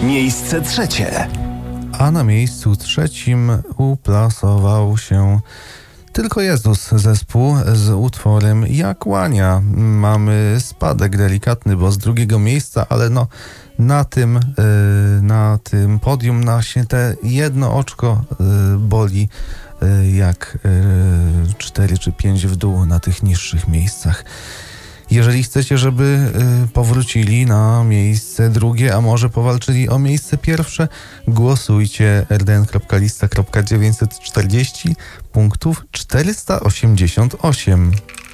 Miejsce trzecie. A na miejscu trzecim uplasował się Tylko Jezus, zespół z utworem Jak łania. Mamy spadek delikatny, bo z drugiego miejsca, ale no na tym podium się te jedno oczko boli jak 4 czy 5 w dół na tych niższych miejscach. Jeżeli chcecie, żeby powrócili na miejsce drugie, a może powalczyli o miejsce pierwsze, głosujcie rdn.lista.940 punktów 488.